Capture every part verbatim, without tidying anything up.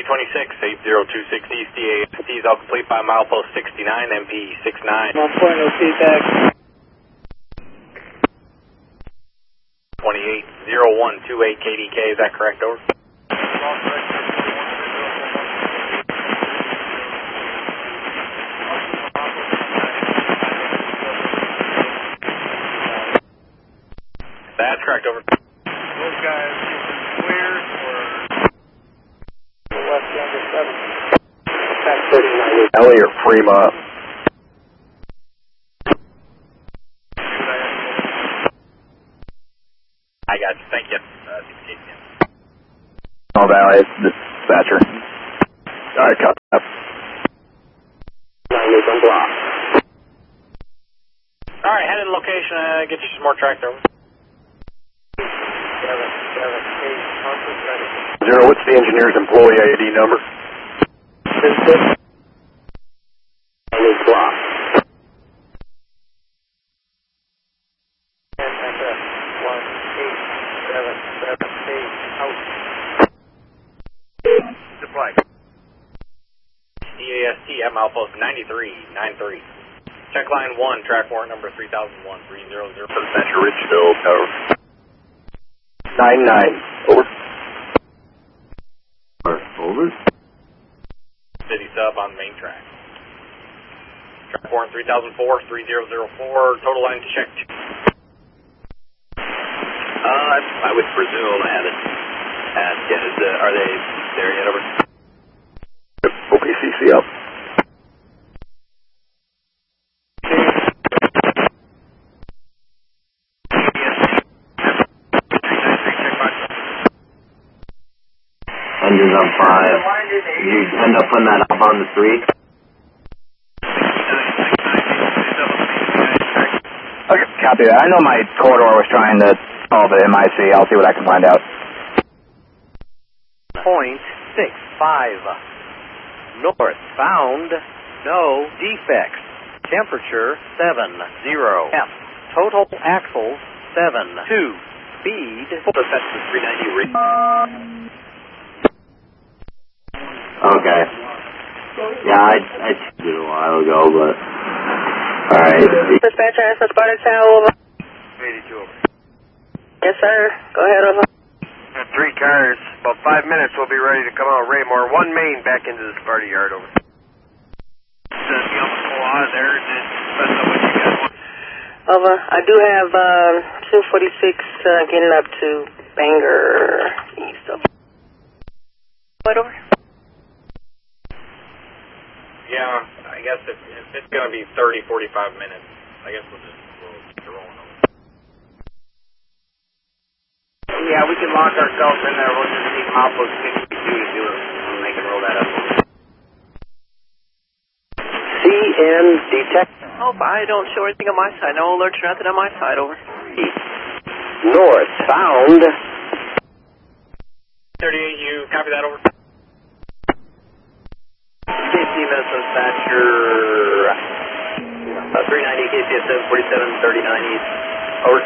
twenty-six, eight zero two six East, D A S T is all complete by milepost sixty-nine, M P sixty-nine. one point oh feedback. twenty-eight, zero one two eight K D K, is that correct, over? That's correct, over. Those guys clear or left under seven. Ellie or Fremont. I got you, thank you. Uh, Oh, Valley, dispatcher. Alright, copy up. Alright, headed to location, uh, get you some more track over. Zero, what's the engineer's employee I D number? Block. one eight seven seven eight out. Deploy. D A S T at milepost ninety-three ninety-three. Check line one, track warrant number three thousand one, three hundred. Dispatcher Richville, tower. nine nine, over. Over. City sub on main track. Track warrant three thousand four, three thousand four, total line check. Uh, I would presume I haven't asked yet. Is, uh, are they there yet, over? O P C C up. Engines on five. You end up putting that up on the three? Okay, copy that. I know my corridor was trying to solve it, M I C. I'll see what I can find out. Point six five. North found, no defects. Temperature seven zero. F. Total axles seven two. Speed. That's the three ninety rig. Okay. Yeah, I I did it a while ago, but all right. Dispatcher, S S Spartan Tower, over. eighty-two over. Yes, sir. Go ahead, over. Three cars, about five minutes, we'll be ready to come out. Raymore, one main back into the Sparta yard, over. Over. I do have um, two forty-six uh, getting up to Bangor East, over. What, over? Yeah, I guess if, if it's going to be thirty, forty-five minutes, I guess we'll just we'll keep it rolling over. Yeah, we can lock ourselves in there. We'll just need milepost sixty-two to do it. And they can roll that up. C N detect. Oh, I don't show anything on my side. No alerts or nothing on my side, over. North found. thirty-eight, you copy that, over? K C Minnesota dispatcher. Uh, three ninety K C S seven forty-seven thirty-nine East. Over.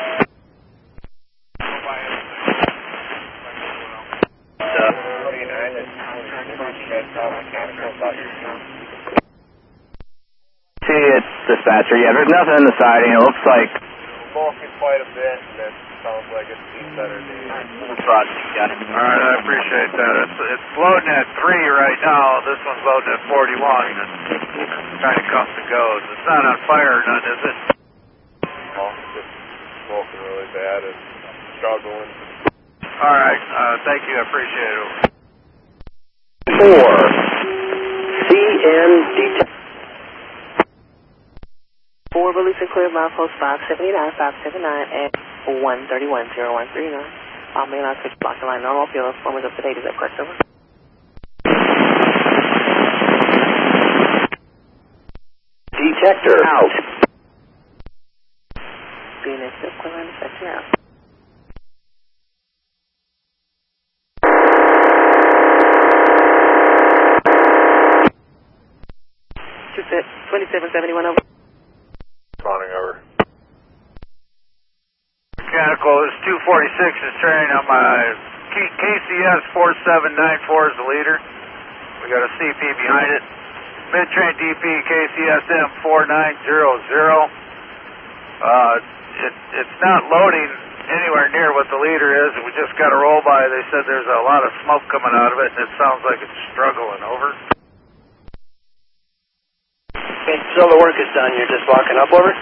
See, it's dispatcher. Yeah, there's nothing in the siding. It looks like. Bulking quite a bit, and it sounds like it's seen better days. Got it. All right, I appreciate that. It's, it's loading at three right now. This one's loading at forty-one. It's trying to come to goes. It's not on fire or none, is it? No, it's just smoking really bad and struggling. All right, uh, thank you. I appreciate it. Four. C N detect. Four release and clear milepost five seventy-nine, five seventy-nine at one thirty-one, zero one three nine. All main line switch block line normal fuel. Form is up to date. Is that correct, over? Detector out. B N S line detector out. twenty-seven seventy-one over. Responding over. Mechanical, this two forty-six is turning on my K C S four seven nine four is the leader. We got a C P behind it. Mid-train D P K C S M four nine zero zero. Uh, it, it's not loading anywhere near what the leader is. We just got a roll by. They said there's a lot of smoke coming out of it, and it sounds like it's struggling. Over. Okay, so the work is done. You're just walking up, over?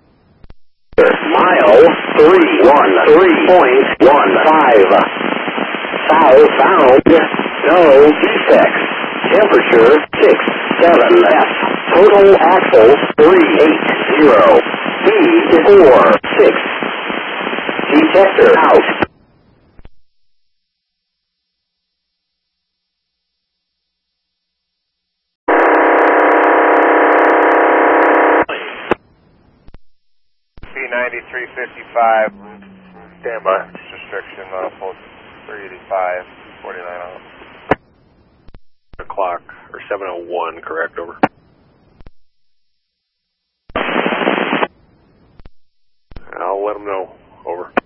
Mile three one three point one five. Foul found. No defects. Temperature six seven F. Total axle three eight zero. Speed four six. Detector out. P ninety-three fifty-five. Standby. Restriction uh, post three eighty-five forty-nine out. O'clock or seven oh one, correct, over. I'll let them know, over.